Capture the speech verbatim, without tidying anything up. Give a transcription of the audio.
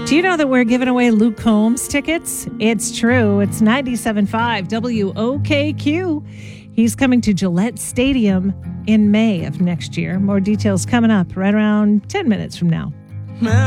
Do you know that we're giving away Luke Combs tickets? It's true. It's ninety-seven point five W O K Q. He's coming to Gillette Stadium in May of next year. More details coming up right around ten minutes from now.